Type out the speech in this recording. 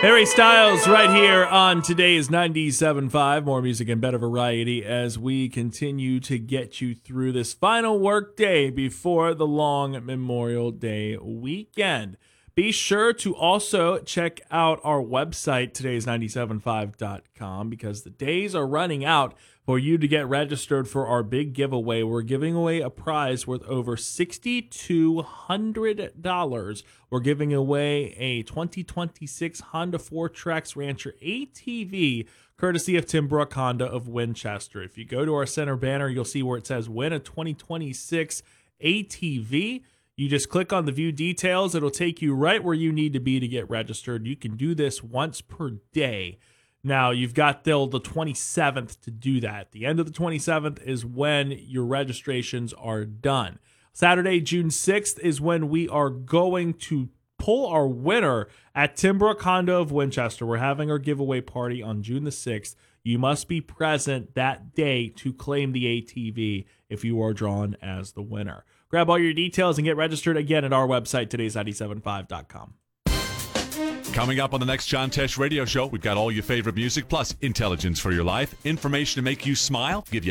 Harry Styles right here on today's 97.5. More music and better variety as we continue to get you through this final work day before the long Memorial Day weekend. Be sure to also check out our website, today's975.com, because the days are running out for you to get registered for our big giveaway. We're giving away a prize worth over $6,200. We're giving away a 2026 Honda 4Trax Rancher ATV, courtesy of Tim Brook Honda of Winchester. If you go to our center banner, you'll see where it says win a 2026 ATV. You just click on the view details. It'll take you right where you need to be to get registered. You can do this once per day. Now, you've got till the 27th to do that. The end of the 27th is when your registrations are done. Saturday, June 6th is when we are going to pull our winner at Tim Brook Honda of Winchester. We're having our giveaway party on June the 6th. You must be present that day to claim the ATV if you are drawn as the winner. Grab all your details and get registered again at our website, today's975.com. Coming up on the next John Tesh radio show, we've got all your favorite music, plus intelligence for your life, information to make you smile, give you